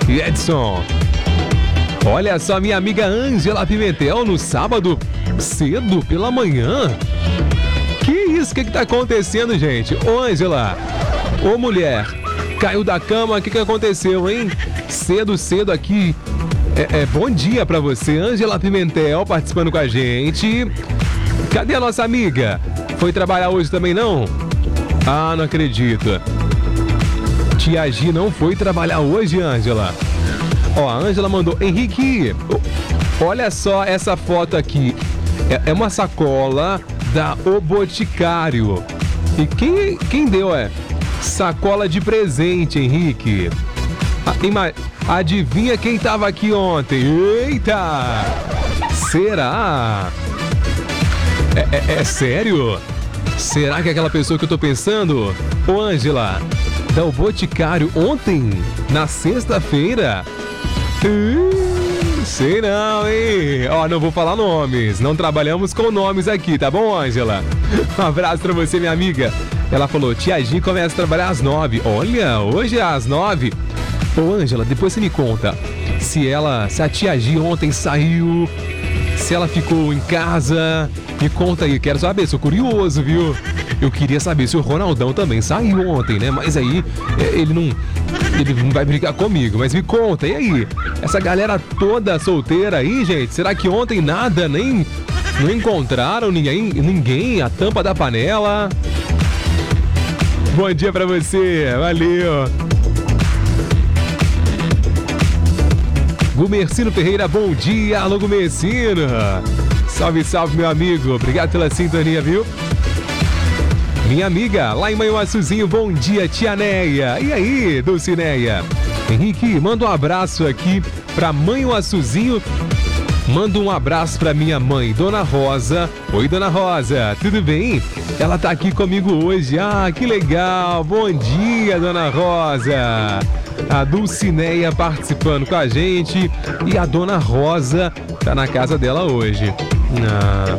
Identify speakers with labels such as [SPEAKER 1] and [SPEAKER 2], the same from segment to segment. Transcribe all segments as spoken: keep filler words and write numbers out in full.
[SPEAKER 1] e Edson. Olha só, minha amiga Ângela Pimentel no sábado, cedo pela manhã. Que isso? O que que tá acontecendo, gente? Ô, Ângela, ô mulher, caiu da cama, o que que aconteceu, hein? Cedo, cedo aqui. É, é bom dia pra você, Ângela Pimentel, participando com a gente. Cadê a nossa amiga? Foi trabalhar hoje também, não? Ah, não acredito. Tia Gi não foi trabalhar hoje, Ângela. Ó, a Ângela mandou, Henrique, olha só essa foto aqui. É, é uma sacola da O Boticário. E quem, quem deu, é? Sacola de presente, Henrique. Ah, ima- adivinha quem tava aqui ontem? Eita! Será? É, é, é sério? Será que é aquela pessoa que eu tô pensando? Ô, Ângela, da O Boticário ontem, na sexta-feira? Uh, sei não, hein? Ó, não vou falar nomes. Não trabalhamos com nomes aqui, tá bom, Ângela? Um abraço pra você, minha amiga. Ela falou, tia Gi começa a trabalhar às nove. Olha, hoje é às nove. Ô, Ângela, depois você me conta se ela, se a tia Gi ontem saiu, se ela ficou em casa. Me conta aí, quero saber, sou curioso, viu? Eu queria saber se o Ronaldão também saiu ontem, né? Mas aí, ele não... Ele não vai brigar comigo, mas me conta, e aí? Essa galera toda solteira aí, gente, será que ontem nada, nem... Não encontraram ninguém, ninguém, a tampa da panela? Bom dia pra você, valeu! Gumercino Ferreira, bom dia, alô Gumercino! Salve, salve, meu amigo, obrigado pela sintonia, viu? Minha amiga, lá em Manhuaçuzinho, bom dia, tia Neia. E aí, Dulcineia? Henrique, manda um abraço aqui pra Manhuaçuzinho. Manda um abraço pra minha mãe, Dona Rosa. Oi, Dona Rosa, tudo bem? Ela tá aqui comigo hoje. Ah, que legal. Bom dia, Dona Rosa. A Dulcineia participando com a gente. E a Dona Rosa tá na casa dela hoje. Ah...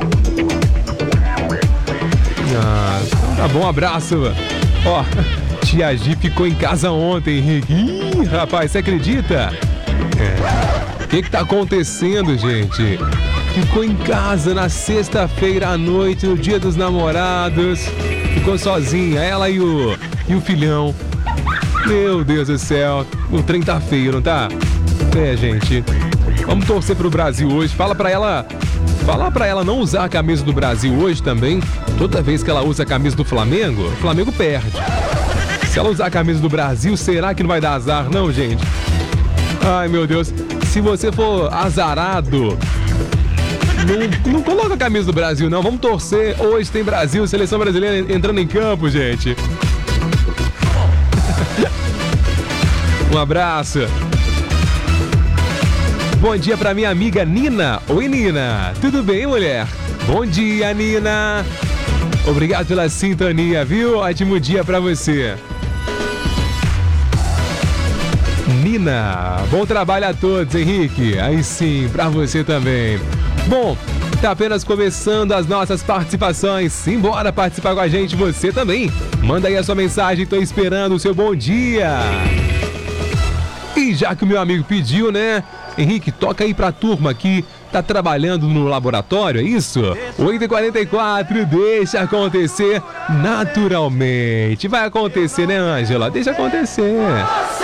[SPEAKER 1] Ah, tá bom, abraço. Ó, tia Gi ficou em casa ontem, Henrique. Ih, rapaz, você acredita? É. O que que tá acontecendo, gente? Ficou em casa na sexta-feira à noite, no dia dos namorados. Ficou sozinha, ela e o, e o filhão. Meu Deus do céu, o trem tá feio, não tá? É, gente, vamos torcer pro Brasil hoje. Fala pra ela... Falar pra ela não usar a camisa do Brasil hoje também. Toda vez que ela usa a camisa do Flamengo, o Flamengo perde. Se ela usar a camisa do Brasil, será que não vai dar azar, não, gente? Ai, meu Deus. Se você for azarado, não, não coloca a camisa do Brasil, não. Vamos torcer. Hoje tem Brasil, seleção brasileira entrando em campo, gente. Um abraço. Bom dia pra minha amiga Nina. Oi, Nina. Tudo bem, mulher? Bom dia, Nina. Obrigado pela sintonia, viu? Ótimo dia pra você. Nina, bom trabalho a todos, Henrique. Aí sim, pra você também. Bom, tá apenas começando as nossas participações. Simbora participar com a gente, você também. Manda aí a sua mensagem, tô esperando o seu bom dia. E já que o meu amigo pediu, né? Henrique, toca aí pra turma que tá trabalhando no laboratório, é isso? oito e quarenta e quatro, deixa acontecer naturalmente. Vai acontecer, né, Ângela? Deixa acontecer.